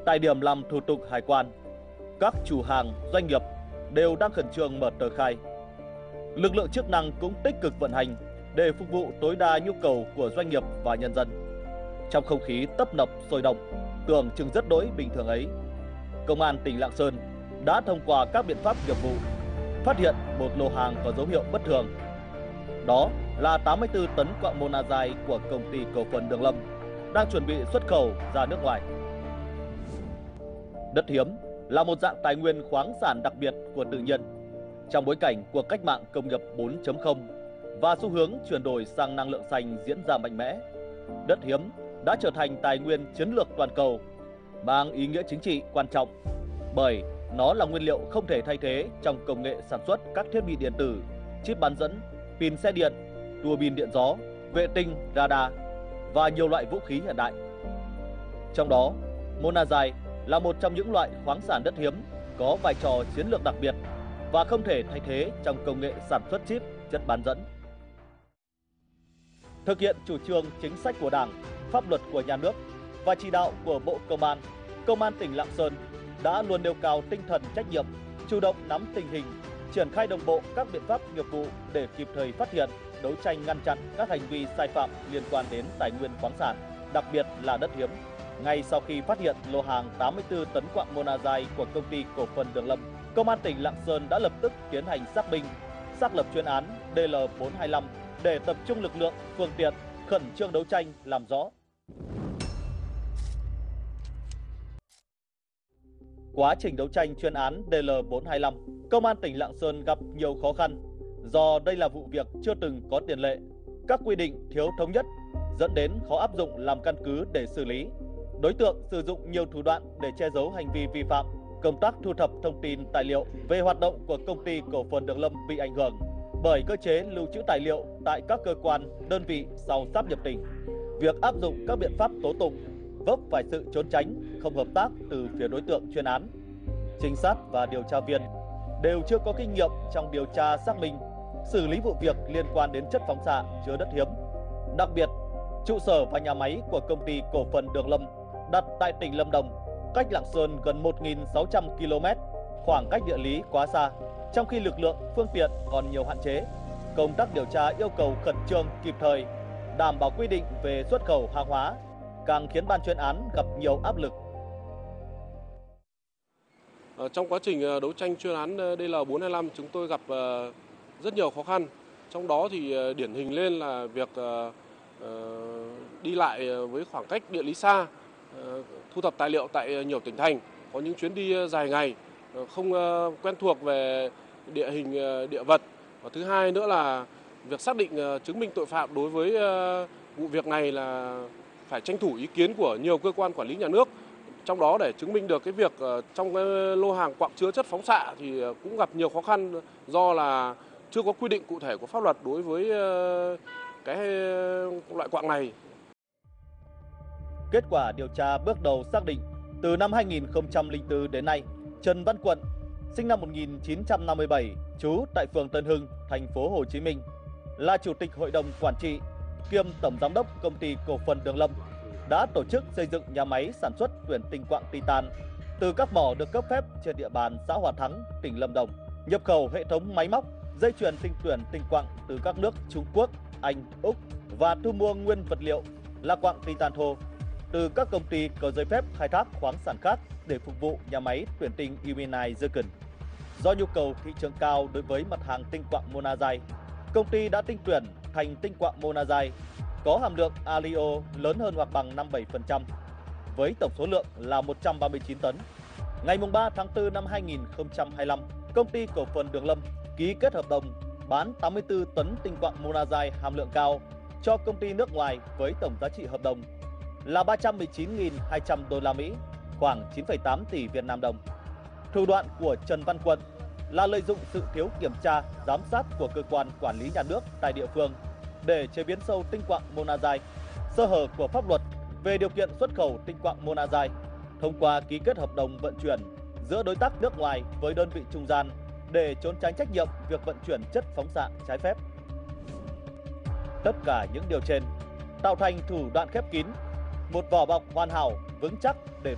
Tại điểm làm thủ tục hải quan, các chủ hàng, doanh nghiệp đều đang khẩn trương mở tờ khai. Lực lượng chức năng cũng tích cực vận hành để phục vụ tối đa nhu cầu của doanh nghiệp và nhân dân. Trong không khí tấp nập sôi động, tưởng chừng rất đỗi bình thường ấy, Công an tỉnh Lạng Sơn đã thông qua các biện pháp nghiệp vụ phát hiện một lô hàng có dấu hiệu bất thường. Đó là 84 tấn quặng monazite của công ty cổ phần Đường Lâm đang chuẩn bị xuất khẩu ra nước ngoài. Đất hiếm là một dạng tài nguyên khoáng sản đặc biệt của tự nhiên. Trong bối cảnh cuộc cách mạng công nghiệp 4.0 và xu hướng chuyển đổi sang năng lượng xanh diễn ra mạnh mẽ, đất hiếm đã trở thành tài nguyên chiến lược toàn cầu, mang ý nghĩa chính trị quan trọng bởi nó là nguyên liệu không thể thay thế trong công nghệ sản xuất các thiết bị điện tử, chip bán dẫn, pin xe điện, tua bin điện gió, vệ tinh, radar và nhiều loại vũ khí hiện đại. Trong đó, monazite là một trong những loại khoáng sản đất hiếm có vai trò chiến lược đặc biệt và không thể thay thế trong công nghệ sản xuất chip, chất bán dẫn. Thực hiện chủ trương chính sách của Đảng, pháp luật của nhà nước và chỉ đạo của Bộ Công an tỉnh Lạng Sơn đã luôn nêu cao tinh thần trách nhiệm, chủ động nắm tình hình, triển khai đồng bộ các biện pháp nghiệp vụ để kịp thời phát hiện, đấu tranh ngăn chặn các hành vi sai phạm liên quan đến tài nguyên khoáng sản, đặc biệt là đất hiếm. Ngay sau khi phát hiện lô hàng 84 tấn quặng monazite của công ty cổ phần Đường Lâm, Công an tỉnh Lạng Sơn đã lập tức tiến hành xác minh, xác lập chuyên án DL425 để tập trung lực lượng, phương tiện, khẩn trương đấu tranh làm rõ. Quá trình đấu tranh chuyên án DL425, Công an tỉnh Lạng Sơn gặp nhiều khó khăn do đây là vụ việc chưa từng có tiền lệ, các quy định thiếu thống nhất dẫn đến khó áp dụng làm căn cứ để xử lý. Đối tượng sử dụng nhiều thủ đoạn để che giấu hành vi vi phạm. Công tác thu thập thông tin tài liệu về hoạt động của công ty cổ phần Đường Lâm bị ảnh hưởng bởi cơ chế lưu trữ tài liệu tại các cơ quan, đơn vị sau sáp nhập tỉnh. Việc áp dụng các biện pháp tố tụng vấp phải sự trốn tránh, không hợp tác từ phía đối tượng chuyên án. Trinh sát và điều tra viên đều chưa có kinh nghiệm trong điều tra xác minh, xử lý vụ việc liên quan đến chất phóng xạ chứa đất hiếm. Đặc biệt, trụ sở và nhà máy của công ty cổ phần Đường Lâm đặt tại tỉnh Lâm Đồng, cách Lạng Sơn gần 1.600 km, khoảng cách địa lý quá xa. Trong khi lực lượng, phương tiện còn nhiều hạn chế, công tác điều tra yêu cầu khẩn trương, kịp thời, đảm bảo quy định về xuất khẩu hàng hóa, càng khiến ban chuyên án gặp nhiều áp lực. Trong quá trình đấu tranh chuyên án DL425, chúng tôi gặp rất nhiều khó khăn. Trong đó thì điển hình lên là việc đi lại với khoảng cách địa lý xa, thu thập tài liệu tại nhiều tỉnh thành, có những chuyến đi dài ngày, không quen thuộc về địa hình địa vật. Và thứ hai nữa là việc xác định chứng minh tội phạm đối với vụ việc này là phải tranh thủ ý kiến của nhiều cơ quan quản lý nhà nước. Trong đó để chứng minh được cái việc trong cái lô hàng quặng chứa chất phóng xạ thì cũng gặp nhiều khó khăn do là chưa có quy định cụ thể của pháp luật đối với cái loại quặng này. Kết quả điều tra bước đầu xác định, từ năm 2004 đến nay, Trần Văn Quận, sinh năm 1957, trú tại phường Tân Hưng, thành phố Hồ Chí Minh, là chủ tịch hội đồng quản trị kiêm tổng giám đốc công ty cổ phần Đường Lâm, đã tổ chức xây dựng nhà máy sản xuất tuyển tinh quặng titan từ các mỏ được cấp phép trên địa bàn xã Hòa Thắng, tỉnh Lâm Đồng, nhập khẩu hệ thống máy móc, dây chuyền tinh tuyển tinh quặng từ các nước Trung Quốc, Anh, Úc và thu mua nguyên vật liệu là quặng titan thô từ các công ty có giấy phép khai thác khoáng sản khác để phục vụ nhà máy tuyển tinh Uminai Dược. Do nhu cầu thị trường cao đối với mặt hàng tinh quặng monazite, công ty đã tinh tuyển thành tinh quặng monazite có hàm lượng alio lớn hơn hoặc bằng 57%, với tổng số lượng là 139 tấn. Ngày 3 tháng 4 năm 2025, công ty cổ phần Đường Lâm ký kết hợp đồng bán 84 tấn tinh quặng monazite hàm lượng cao cho công ty nước ngoài với tổng giá trị hợp đồng là 319.200 đô la Mỹ, khoảng 9,8 tỷ Việt Nam đồng. Thủ đoạn của Trần Văn Quận là lợi dụng sự thiếu kiểm tra, giám sát của cơ quan quản lý nhà nước tại địa phương để chế biến sâu tinh quặng monazite, sơ hở của pháp luật về điều kiện xuất khẩu tinh quặng monazite thông qua ký kết hợp đồng vận chuyển giữa đối tác nước ngoài với đơn vị trung gian để trốn tránh trách nhiệm việc vận chuyển chất phóng xạ trái phép. Tất cả những điều trên tạo thành thủ đoạn khép kín, một vỏ bọc hoàn hảo, vững chắc để